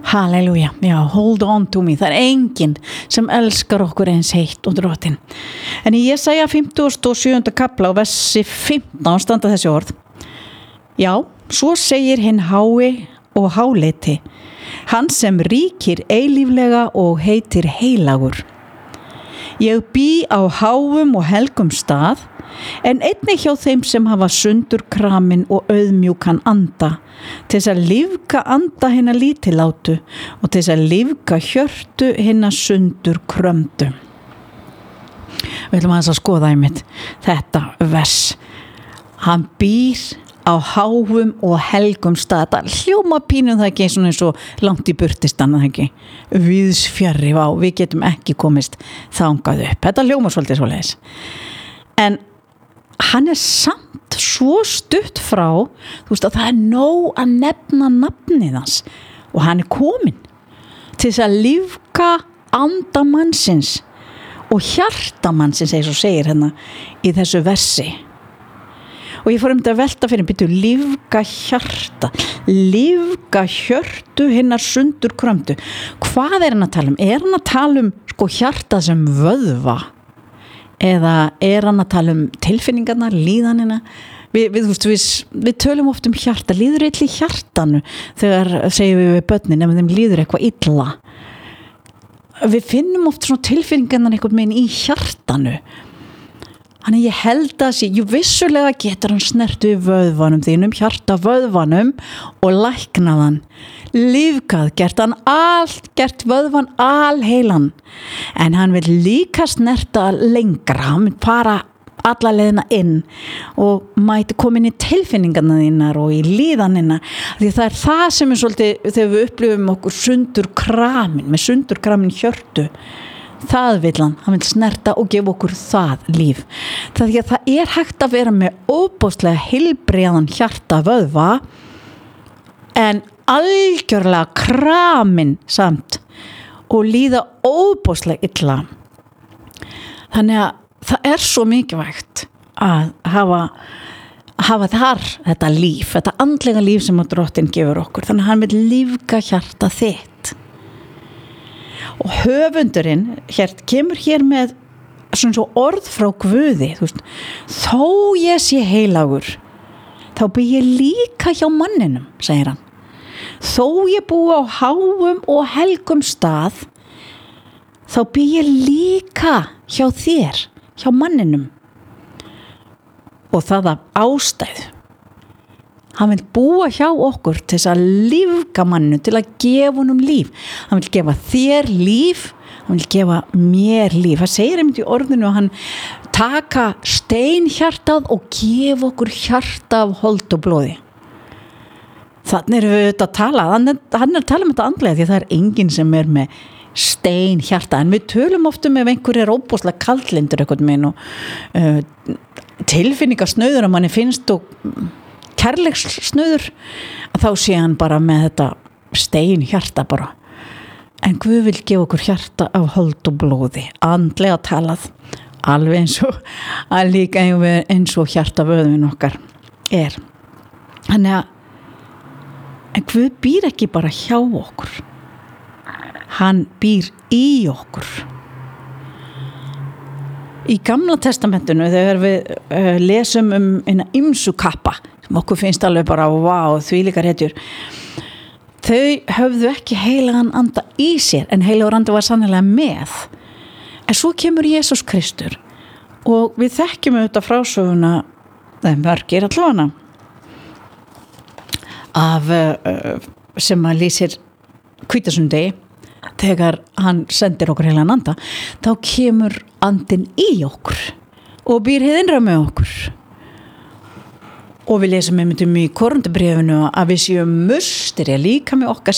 Halleluja, já, hold on to me. Það enginn sem elskar okkur eins heitt og drottin. En í Jesaja 57. kapla og versi 15 standa þessi orð. Já, svo segir hinn hái og háleiti, hann sem ríkir eilíflega og heitir heilagur. Ég bý á háum og helgum stað, en einnig hjá þeim sem hafa sundur kramin og auðmjúkan anda, til þess að lífga anda hinna lítillátu og til þess að lífga hjörtu hinna sundur krömdu. Við ætlum aðeins að skoða einmitt þetta vers. Hann býr á háum og helgum stað. Það hljóma pínum það ekki eins og langt í burtistan, það ekki. Víðs fjarri, við getum ekki komist þangað upp. Þetta hljóma svolítið svoleiðis. En hann samt svo stutt frá, þú veist að það nóg að nefna nafnið hans og hann kominn til þess að lífga anda mannsins og hjarta mannsins, eins og segir hérna í þessu versi. Og ég fór að velta fyrir byrju, lífga hjarta, lífga hjörtu hinnar sundur krömdu. Hvað er hann að tala um? Er hann að tala um hjarta sem vöðva? Eða er hann að tala um tilfinningarnar, líðanina? Við tölum oft um hjarta, líður illa í hjartanu þegar segjum við börnin ef þeim líður eitthvað illa. Við finnum oft svona tilfinningarnar einhvern veginn í hjartanu. Þannig ég held að vissulega getur hann snert við vöðvanum þínum, hjarta vöðvanum og læknaðan, lífgað, gert vöðvan alheilan, en hann vil líka snerta lengra, hann vil fara alla leiðina inn og mæti komin í tilfinningarna þínar og í líðanina, því það það sem svolítið þegar við upplifum okkur með sundurkramin hjörtu. Það vill hann vill snerta og gefa okkur það líf. Það hægt að vera með óbóðslega heilbrigðan hjarta vöðva en algjörlega kramin samt og líða óbóðslega illa. Þannig að það svo mikilvægt að hafa þar þetta líf, þetta andlega líf sem Drottinn gefur okkur. Þannig að hann vill lífga hjarta þitt. Og höfundurinn kemur hér með svona svo orð frá Guði, þú veist, þó ég sé heilagur, þá bý ég líka hjá manninum, segir hann. Þó ég búi á háum og helgum stað, þá bý ég líka hjá þér, hjá manninum. Og það af ástæðu. Hann vil búa hjá okkur til þess að lífga manninu, til að gefa honum líf. Hann vil gefa þér líf, hann vil gefa mér líf. Það segir einmitt í orðinu að hann taka steinhjartað og gefa okkur hjarta af hold og blóði. Þannig við auðvitað að tala, hann að tala um þetta andlega því það enginn sem með steinhjarta, en við tölum oft ef einhver óbúslega kaldlyndur einhvern veginn og tilfinningasnauður að manni finnst og kærleikssnauður, þá sé hann bara með þetta steinhjarta bara. En Guð vil gefa okkur hjarta af hold og blóði, andlega talað, alveg eins og hjarta vöðvin okkar er. Þannig en Guð býr ekki bara hjá okkur, hann býr í okkur. Í Gamla testamentinu þegar við lesum eina ýmsu kappa sem okkur finnst alveg bara þvílíkar hetjur, þau höfðu ekki heilagan anda í sér, en heilagur andi var sannlega með. En svo kemur Jesús Kristur og við þekkjum auðvitað frásöguna, það mörgir allavega af sem að lýsir hvítasundegi, þegar hann sendir okkur heilagan anda, þá kemur andinn í okkur og býr hið innra með okkur. Og við lesum einmitt í Korintubréfinu að við séum musteri, líka með okkar